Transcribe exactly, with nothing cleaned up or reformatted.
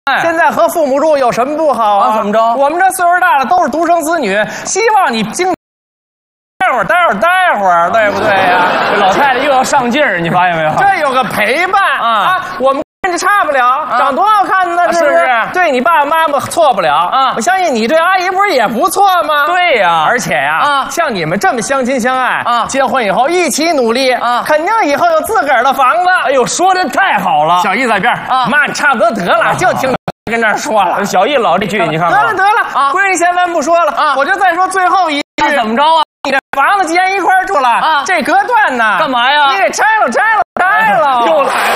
哎， 现在和父母住有什么不好啊？ 啊怎么着？ 我们这岁数大了都是独生子女，希望你经待会儿，待会儿，待会儿，对不对呀？ 这老太太又要上劲儿，你发现没有？ 这有个陪伴啊啊，我们。这差不了，长多好看呢，是不是？对你爸爸妈妈错不了啊！我相信你对阿姨不是也不错吗？ 对呀， 而且呀，啊，像你们这么相亲相爱啊，结婚以后一起努力啊，肯定以后有自个儿的房子。 哎呦，说的太好了！ 小易在边啊，妈，你差不多得了，就听跟这儿说了。 小易老这句，你看得了得了啊，闺女先咱不说了啊，我就再说最后一句， 怎么着啊？ 你这房子既然一块住了啊，这隔断呢？ 干嘛呀？ 你给拆了，拆了，拆了， 又来了。